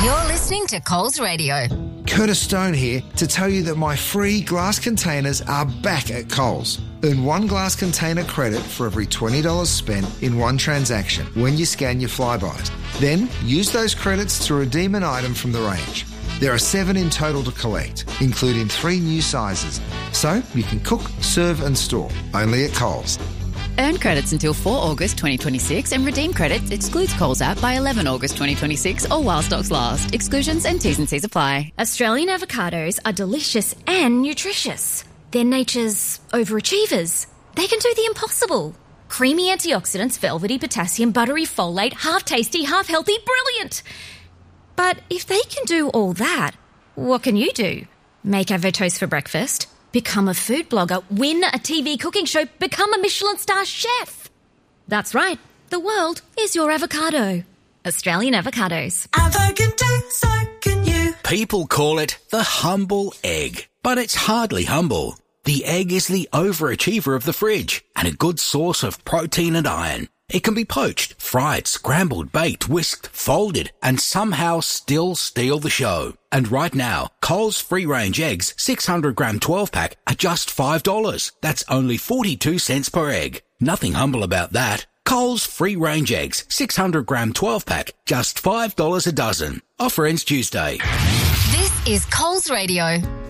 You're listening to Coles Radio. Curtis Stone here to tell you that my free glass containers are back at Coles. Earn one glass container credit for every $20 spent in one transaction when you scan your Flybys. Then use those credits to redeem an item from the range. There are 7 in total to collect, including 3 new sizes. So you can cook, serve and store. Only at Coles. Earn credits until 4 August 2026 and redeem credits excludes Coles app by 11 August 2026 or while stocks last. Exclusions and T's and C's apply. Australian avocados are delicious and nutritious. They're nature's overachievers. They can do the impossible. Creamy antioxidants, velvety potassium, buttery folate, half tasty, half healthy, brilliant. But if they can do all that, what can you do? Make avotoast for breakfast? Become a food blogger, win a TV cooking show, become a Michelin star chef. That's right, the world is your avocado. Australian avocados. Avocado, so can you. People call it the humble egg, but it's hardly humble. The egg is the overachiever of the fridge and a good source of protein and iron. It can be poached, fried, scrambled, baked, whisked, folded, and somehow still steal the show. And right now, Coles free-range eggs, 600-gram 12-pack, are just $5. That's only 42 cents per egg. Nothing humble about that. Coles free-range eggs, 600-gram 12-pack, just $5 a dozen. Offer ends Tuesday. This is Coles Radio.